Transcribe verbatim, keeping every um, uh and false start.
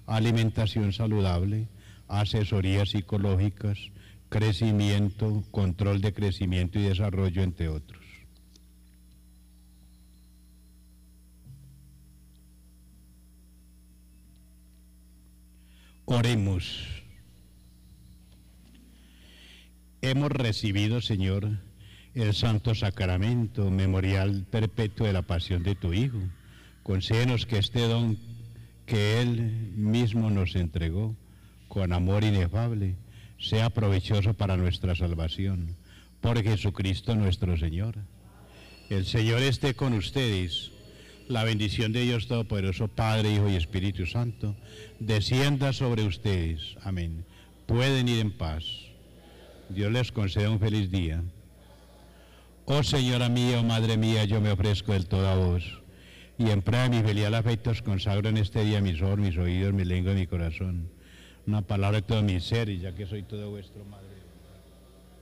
alimentación saludable, asesorías psicológicas, crecimiento, control de crecimiento y desarrollo, entre otros. Oremos. Hemos recibido, Señor, el santo sacramento memorial perpetuo de la pasión de tu Hijo. Concédenos que este don que Él mismo nos entregó con amor inefable sea provechoso para nuestra salvación. Por Jesucristo nuestro Señor. El Señor esté con ustedes. La bendición de Dios Todopoderoso, Padre, Hijo y Espíritu Santo, descienda sobre ustedes. Amén. Pueden ir en paz. Dios les conceda un feliz día. Oh Señora mía, oh Madre mía, yo me ofrezco del todo a vos, y en prueba de mi filial afecto os consagro en este día mis ojos, mis oídos, mi lengua y mi corazón, una palabra de todo mi ser, y ya que soy todo vuestro, Madre.